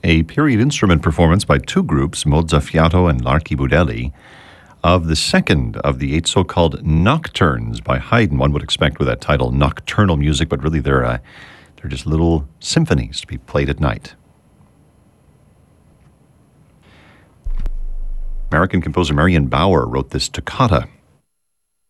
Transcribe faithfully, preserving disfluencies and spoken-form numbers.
a period instrument performance by two groups, Mozzafiato and L'Archibudelli, of the second of the eight so-called nocturnes by Haydn. One would expect with that title, nocturnal music, but really they're, uh, they're just little symphonies to be played at night. American composer Marion Bauer wrote this toccata